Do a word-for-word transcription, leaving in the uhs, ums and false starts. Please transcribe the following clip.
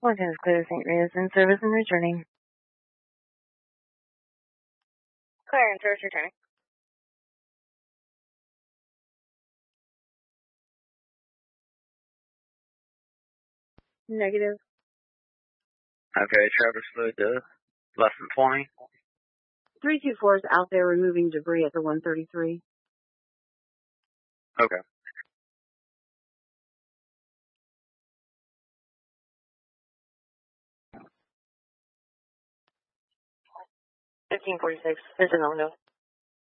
Mountain is clear to Saint Rita's in service and returning. Clear in service returning. Negative. Okay, Traverse flew to less than twenty. three two four is out there removing debris at the one thirty-three. Okay. fifteen forty-six. There's an window.